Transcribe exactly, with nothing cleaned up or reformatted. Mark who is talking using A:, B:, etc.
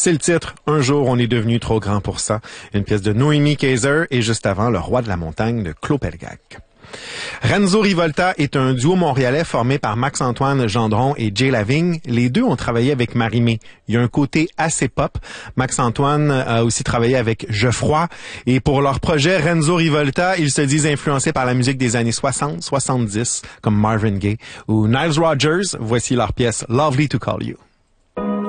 A: C'est le titre « Un jour, on est devenu trop grand pour ça », une pièce de Noémie Kaiser et juste avant « Le roi de la montagne » de Claude Pelgag. Renzo Rivolta est un duo montréalais formé par Max-Antoine Gendron et Jay Lavigne. Les deux ont travaillé avec Marie-Mé. Il y a un côté assez pop. Max-Antoine a aussi travaillé avec Geoffroy. Et pour leur projet Renzo Rivolta, ils se disent influencés par la musique des années soixante soixante-dix, comme Marvin Gaye ou Nile Rodgers. Voici leur pièce Lovely to Call You.